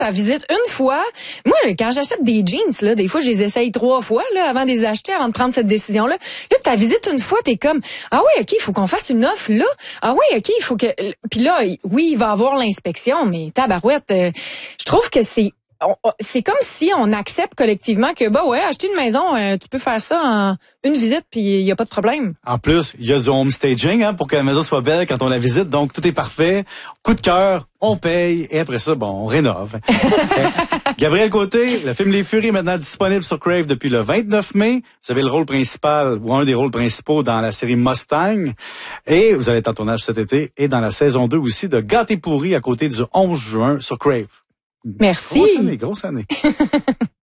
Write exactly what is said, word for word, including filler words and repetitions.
ta visite une fois. Moi, quand j'achète des jeans, là, des fois, je les essaye trois fois là, avant de les acheter, avant de prendre cette décision-là. Là, ta visite une fois, t'es comme, ah oui, OK, il faut qu'on fasse une offre là. Ah oui, OK, il faut que... Puis là, oui, il va avoir l'inspection, mais tabarouette, euh, je trouve que c'est On, c'est comme si on accepte collectivement que, bah ouais, acheter une maison, euh, tu peux faire ça en une visite, puis il y a pas de problème. En plus, il y a du home staging hein, pour que la maison soit belle quand on la visite, donc tout est parfait. Coup de cœur, on paye, et après ça, bon, on rénove. Gabriel Côté, le film Les Furies est maintenant disponible sur Crave depuis le vingt-neuf mai. Vous avez le rôle principal, ou un des rôles principaux dans la série Mustang. Et vous allez être en tournage cet été, et dans la saison deux aussi de Gâté pourri à côté du onze juin sur Crave. Merci. Grosse année, grosse année.